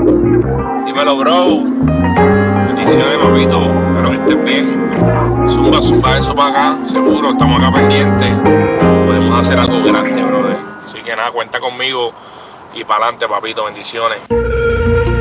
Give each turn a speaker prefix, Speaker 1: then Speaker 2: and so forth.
Speaker 1: Dímelo, bro. Bendiciones, papito. Espero que estés bien. Zumba eso para acá. Seguro, estamos acá pendientes. Podemos hacer algo grande, brother. Así que nada, cuenta conmigo y para adelante, papito. Bendiciones.